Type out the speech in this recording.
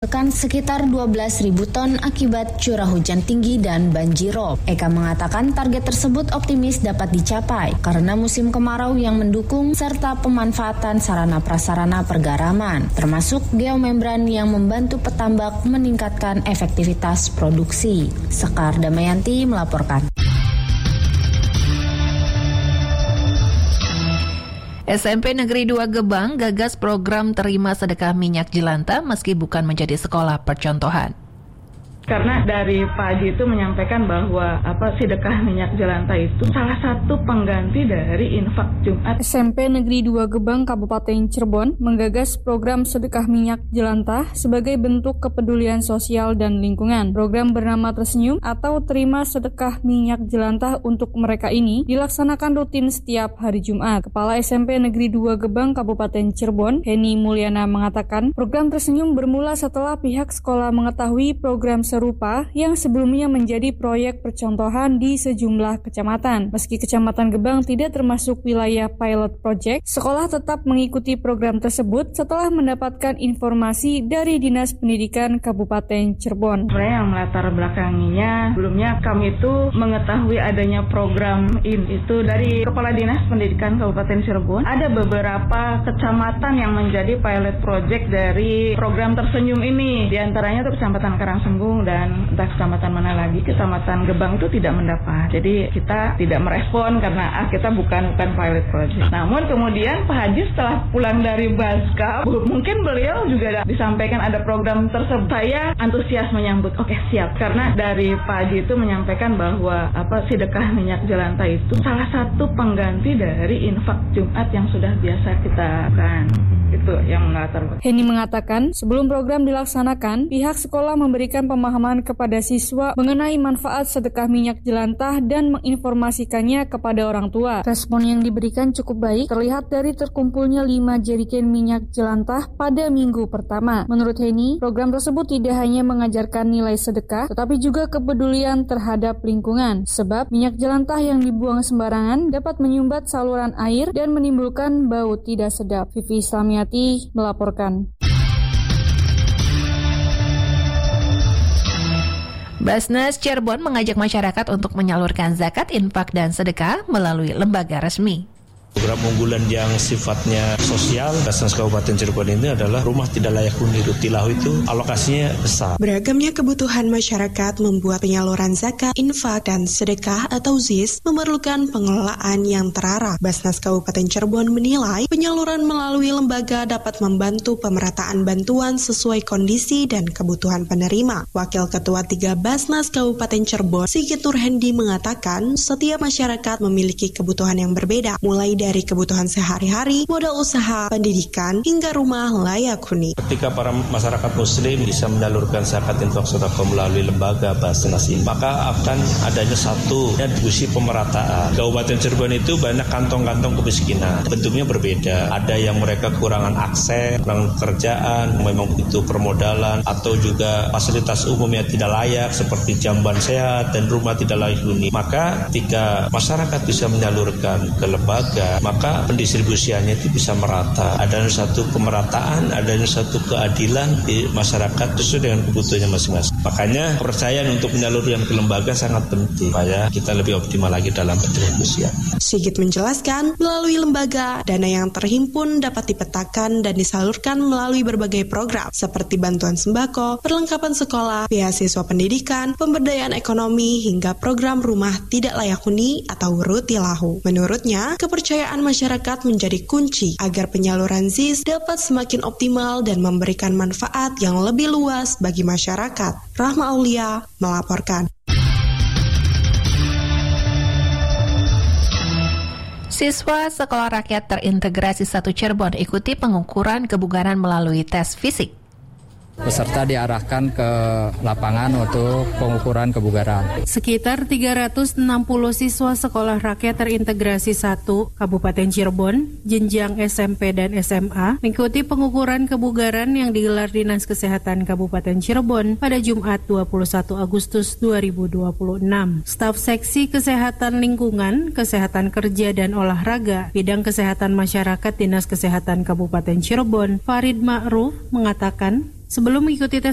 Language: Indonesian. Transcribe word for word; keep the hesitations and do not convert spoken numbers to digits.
Kan sekitar dua belas ribu ton akibat curah hujan tinggi dan banjirop. Eka mengatakan target tersebut optimis dapat dicapai karena musim kemarau yang mendukung serta pemanfaatan sarana prasarana pergaraman, termasuk geomembran yang membantu petambak meningkatkan efektivitas produksi. Sekar Damayanti melaporkan. S M P Negeri dua Gebang gagas program terima sedekah minyak jelantah meski bukan menjadi sekolah percontohan. Karena dari Pak Haji itu menyampaikan bahwa apa sedekah minyak jelantah itu salah satu pengganti dari infak Jumat. S M P Negeri dua Gebang Kabupaten Cirebon menggagas program sedekah minyak jelantah sebagai bentuk kepedulian sosial dan lingkungan. Program bernama Tersenyum atau Terima Sedekah Minyak Jelantah untuk mereka ini dilaksanakan rutin setiap hari Jumat. Kepala S M P Negeri dua Gebang Kabupaten Cirebon, Heni Mulyana mengatakan, program Tersenyum bermula setelah pihak sekolah mengetahui program serupa yang sebelumnya menjadi proyek percontohan di sejumlah kecamatan. Meski Kecamatan Gebang tidak termasuk wilayah pilot project, sekolah tetap mengikuti program tersebut setelah mendapatkan informasi dari Dinas Pendidikan Kabupaten Cirebon. Sebenarnya yang melatar belakanginya, sebelumnya kami itu mengetahui adanya program ini itu dari Kepala Dinas Pendidikan Kabupaten Cirebon. Ada beberapa kecamatan yang menjadi pilot project dari program Tersenyum ini. Di antaranya itu Kecamatan Karangsembung dan entah kecamatan mana lagi, Kecamatan Gebang itu tidak mendapat. Jadi kita tidak merespon karena ah kita bukan bukan pilot project. Namun kemudian Pak Haji setelah pulang dari Baskap, mungkin beliau juga disampaikan ada program tersebut. Saya antusias menyambut. Oke, siap. Karena dari Pak Haji itu menyampaikan bahwa apa sedekah minyak jelantah itu salah satu pengganti dari infak Jumat yang sudah biasa kita lakukan. Itu yang melatar. Heni mengatakan, sebelum program dilaksanakan, pihak sekolah memberikan pemahaman kepada siswa mengenai manfaat sedekah minyak jelantah dan menginformasikannya kepada orang tua. Respon yang diberikan cukup baik, terlihat dari terkumpulnya lima jerigen minyak jelantah pada minggu pertama. Menurut Heni, program tersebut tidak hanya mengajarkan nilai sedekah, tetapi juga kepedulian terhadap lingkungan. Sebab minyak jelantah yang dibuang sembarangan dapat menyumbat saluran air dan menimbulkan bau tidak sedap. Vivi Islamiati melaporkan. Basnas Cirebon mengajak masyarakat untuk menyalurkan zakat, infak, dan sedekah melalui lembaga resmi. Program unggulan yang sifatnya sosial Basnas Kabupaten Cirebon ini adalah rumah tidak layak huni Rutilahu itu alokasinya besar. Beragamnya kebutuhan masyarakat membuat penyaluran zakat, infak, dan sedekah atau Z I S memerlukan pengelolaan yang terarah. Basnas Kabupaten Cirebon menilai penyaluran melalui lembaga dapat membantu pemerataan bantuan sesuai kondisi dan kebutuhan penerima. Wakil Ketua tiga Basnas Kabupaten Cirebon, Sigit Nurhendi mengatakan setiap masyarakat memiliki kebutuhan yang berbeda, mulai dari dari kebutuhan sehari-hari, modal usaha, pendidikan, hingga rumah layak huni. Ketika para masyarakat muslim bisa menyalurkan zakat infak sedekah melalui lembaga Basnas ini, maka akan adanya satu distribusi pemerataan. Kabupaten Cirebon itu banyak kantong-kantong kemiskinan. Bentuknya berbeda. Ada yang mereka kekurangan akses, kurang pekerjaan, memang itu permodalan, atau juga fasilitas umum yang tidak layak seperti jamban sehat dan rumah tidak layak huni. Maka ketika masyarakat bisa menyalurkan ke lembaga, maka pendistribusiannya itu bisa merata. Adanya satu pemerataan, adanya satu keadilan di masyarakat sesuai dengan kebutuhannya masing-masing. Makanya kepercayaan untuk menyalurkan ke lembaga sangat penting supaya kita lebih optimal lagi dalam pendistribusian. Sigit menjelaskan, melalui lembaga, dana yang terhimpun dapat dipetakan dan disalurkan melalui berbagai program seperti bantuan sembako, perlengkapan sekolah, beasiswa pendidikan, pemberdayaan ekonomi, hingga program rumah tidak layak huni atau Rutilahu. Menurutnya, kepercayaan masyarakat menjadi kunci agar penyaluran Z I S dapat semakin optimal dan memberikan manfaat yang lebih luas bagi masyarakat. Rahma Aulia melaporkan. Siswa Sekolah Rakyat Terintegrasi satu Cirebon ikuti pengukuran kebugaran melalui tes fisik. Peserta diarahkan ke lapangan untuk pengukuran kebugaran. Sekitar tiga ratus enam puluh siswa Sekolah Rakyat Terintegrasi satu Kabupaten Cirebon, jenjang S M P dan S M A, mengikuti pengukuran kebugaran yang digelar Dinas Kesehatan Kabupaten Cirebon pada Jumat dua puluh satu Agustus dua ribu dua puluh enam. Staf Seksi Kesehatan Lingkungan, Kesehatan Kerja dan Olahraga, Bidang Kesehatan Masyarakat Dinas Kesehatan Kabupaten Cirebon, Farid Ma'ruf, mengatakan, sebelum mengikuti tes